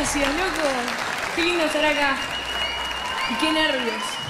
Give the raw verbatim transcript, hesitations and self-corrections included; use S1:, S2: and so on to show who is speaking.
S1: Gracias, loco. Qué lindo estar acá. Y qué nervios.